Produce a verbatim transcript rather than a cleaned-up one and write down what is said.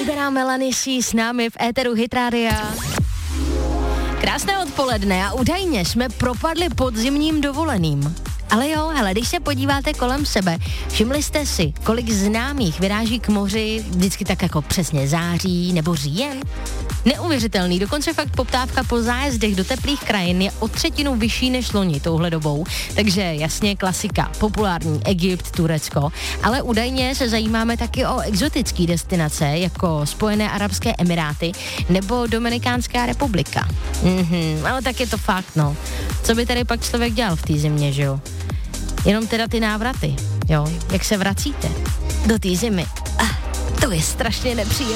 Oblíbená Melanie C s námi v éteru Hit Rádia. Krásné odpoledne a údajně jsme propadli podzimním dovoleným. Ale jo, hele, když se podíváte kolem sebe, všimli jste si, kolik známých vyráží k moři vždycky tak jako přesně září nebo říjen? Neuvěřitelný, dokonce fakt poptávka po zájezdech do teplých krajin je o třetinu vyšší než loni touhle dobou, takže jasně klasika, populární Egypt, Turecko, ale údajně se zajímáme taky o exotické destinace, jako Spojené arabské emiráty nebo Dominikánská republika. Mhm, ale tak je to fakt, no. Co by tady pak člověk dělal v té zimě, že jo? Jenom teda ty návraty, jo, jak se vracíte do té zimy. Ah, to je strašně nepříjemné.